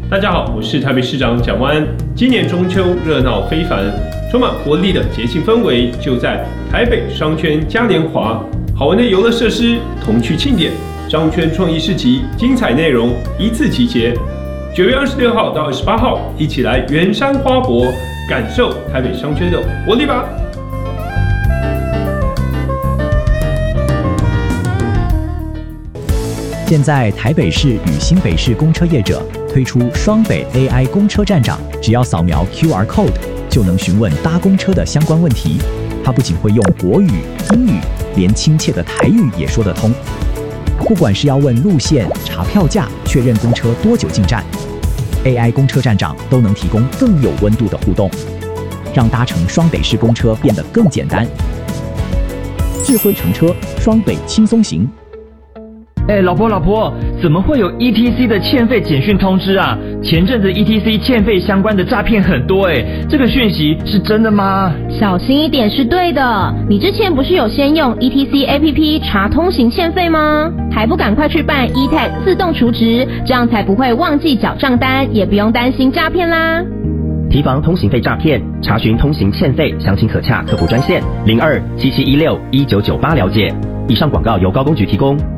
大家好，我是台北市长蒋万安。今年中秋热闹非凡，充满活力的节庆氛围就在台北商圈嘉年华，好玩的游乐设施、童趣庆典、商圈创意市集，精彩内容一次集结。9月26号到28号，一起来圆山花博，感受台北商圈的活力吧！ 现在台北市与新北市公车业者推出双北 AI 公车站长，只要扫描 QR code 就能询问搭公车的相关问题。他不仅会用国语、英语，连亲切的台语也说得通。不管是要问路线、查票价、确认公车多久进站，AI 公车站长都能提供更有温度的互动，让搭乘双北市公车变得更简单。智慧乘车，双北轻松行。 老婆，怎么会有 ETC 的欠费简讯通知啊？前阵子 ETC 欠费相关的诈骗很多这个讯息是真的吗？ 小心一点是对的。你之前不是有先用 ETC APP 查通行欠费吗？还不赶快去办 eTag 自动储值，这样才不会忘记缴账单，也不用担心诈骗啦。 提防通行费诈骗，查询通行欠费，详情可洽客服专线0277161998了解。以上广告由高公局提供。